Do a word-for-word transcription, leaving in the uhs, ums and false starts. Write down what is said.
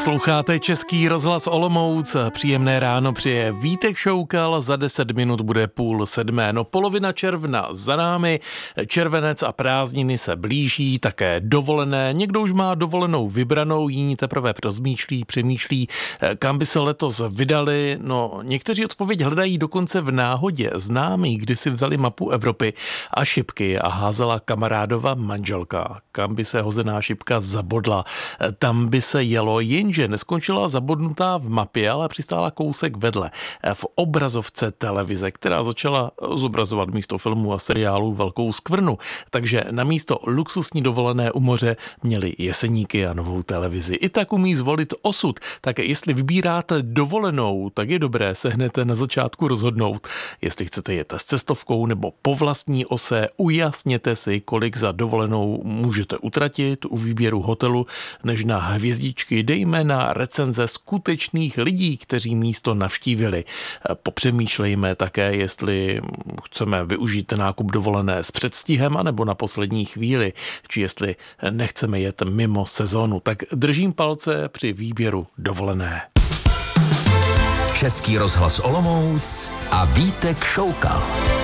Posloucháte Český rozhlas Olomouc. Příjemné ráno přeje Vítek Šoukal, za deset minut bude půl sedmé. No, polovina června za námi, červenec a prázdniny se blíží, také dovolené. Někdo už má dovolenou vybranou, jiní teprve rozmýšlí, přemýšlí, kam by se letos vydali. No, někteří odpověď hledají dokonce v náhodě. Známí, kdy si vzali mapu Evropy a šipky a házela kamarádova manželka. Kam by se hozená šipka zabodla, tam by se jelo, jenže neskončila zabodnutá v mapě, ale přistála kousek vedle v obrazovce televize, která začala zobrazovat místo filmů a seriálů velkou skvrnu. Takže na místo luxusní dovolené u moře měli Jeseníky a Novou televizi. I tak umí zvolit osud. Tak jestli vybíráte dovolenou, tak je dobré se hned na začátku rozhodnout. Jestli chcete jet s cestovkou nebo po vlastní ose, ujasněte si, kolik za dovolenou můžete utratit u výběru hotelu, než na hvězdičky. Dejme na recenze skutečných lidí, kteří místo navštívili. Popřemýšlejme také, jestli chceme využít nákup dovolené s předstihem anebo na poslední chvíli, či jestli nechceme jet mimo sezónu. Tak držím palce při výběru dovolené. Český rozhlas Olomouc a Vítek Šoukal.